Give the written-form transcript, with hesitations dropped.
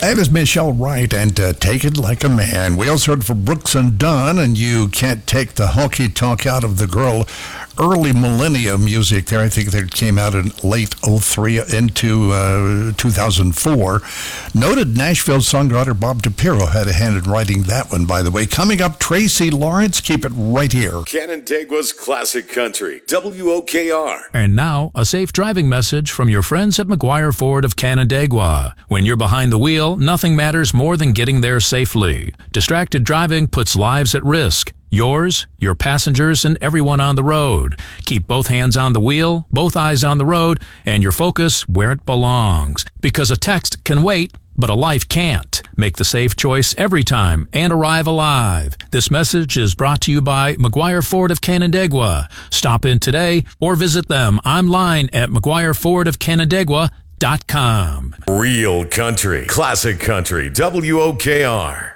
That is Michelle Wright and Take It Like a Man. We also heard from Brooks and Dunn, and You Can't Take the Honky Tonk Out of the Girl. Early millennium music there. I think that came out in late 03 into 2004. Noted Nashville songwriter Bob DiPiero had a hand in writing that one, by the way. Coming up, Tracy Lawrence. Keep it right here. Canandaigua's Classic Country, WOKR. And now, a safe driving message from your friends at McGuire Ford of Canandaigua. When you're behind the wheel, nothing matters more than getting there safely. Distracted driving puts lives at risk. Yours, your passengers, and everyone on the road. Keep both hands on the wheel, both eyes on the road, and your focus where it belongs. Because a text can wait, but a life can't. Make the safe choice every time and arrive alive. This message is brought to you by McGuire Ford of Canandaigua. Stop in today or visit them online at McGuireFordofCanandaigua.com. Real country, classic country, WOKR.